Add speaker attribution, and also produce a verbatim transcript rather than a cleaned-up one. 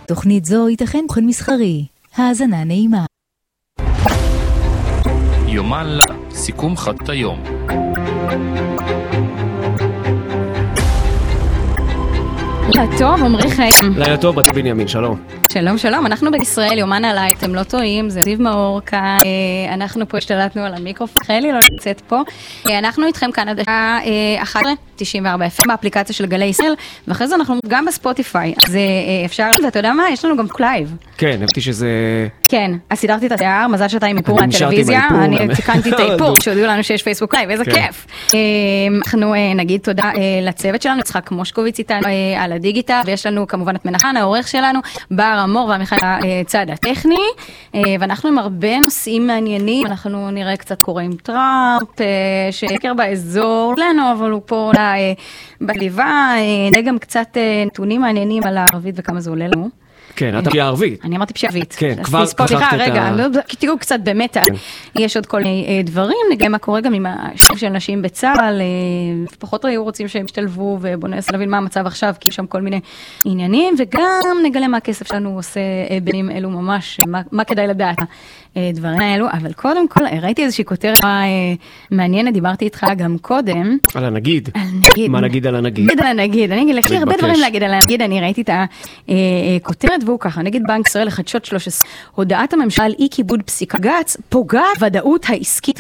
Speaker 1: תוכנית זו ייתכן תוכן מסחרי. האזנה נעימה.
Speaker 2: יומן לה, סיכום חדשות היום.
Speaker 3: לילה טוב, עמרי חיים.
Speaker 4: לילה טוב, בת בנימין, שלום.
Speaker 3: שלום, שלום, אנחנו בישראל, יומן עליי, אתם לא טועים, זה זיו מאור כאן, אנחנו פה השתלטנו על המיקרופון, חיילי לא נמצאת פה, אנחנו איתכם כאן עד השעה אחת עשרה תשעים וארבע אף אם באפליקציה של גלי ישראל, ואחרי זה אנחנו גם בספוטיפיי, אז אפשר, ואתה יודע מה, יש לנו גם לייב.
Speaker 4: כן, הבנתי שזה...
Speaker 3: כן, אז סידרתי את השיער, מזל שאתה עם איפור מהטלוויזיה, אני תיקנתי את האיפור, שהודיעו לנו שיש פייסבוק לייב, איזה כיף. אנחנו נגיד תודה לצוות שלנו, יצחק מושקוביץ איתנו על הדיגיטל, ויש לנו כמובן את מנחן, העורך שלנו, בר אמור והמיכל הצד הטכני, ואנחנו עם הרבה נושאים מעניינים, אנחנו נראה קצת קורה עם טראמפ, שקר באזור לנו, אבל הוא פה בליבה, נראה גם קצת נתונים מעניינים על הערבית וכמה זה עולה לנו.
Speaker 4: כן, אתה פשיעה ערבית.
Speaker 3: אני אמרתי פשיעה ערבית.
Speaker 4: כן, כבר
Speaker 3: חככת את ה... רגע, תראו קצת באמת, יש עוד כל מיני דברים, נגלה מה קורה גם עם השילוב של נשים בצה"ל, פחות היו רוצים שהם ישתלבו, ובוא ננסה להבין מה המצב עכשיו, כי יש שם כל מיני עניינים, וגם נגלה מה הכסף שלנו עושה בימים אלו ממש, מה כדאי לדעת דברים האלו, אבל קודם כל, ראיתי איזושהי כותרת מעניינת, דיברתי איתך גם קודם.
Speaker 4: על הנגיד.
Speaker 3: על נגיד.
Speaker 4: מה נגיד על הנגיד?
Speaker 3: נגיד על הנגיד, אני אגיד, יש לי הרבה דברים להגיד על הנגיד, אני ראיתי את הכותרת והוא ככה, נגיד בנק ישראל לחדשות שלוש עשרה, הודעת הממשלה על אי כיבוד פסיקת בג"ץ פוגעת ודאות העסקית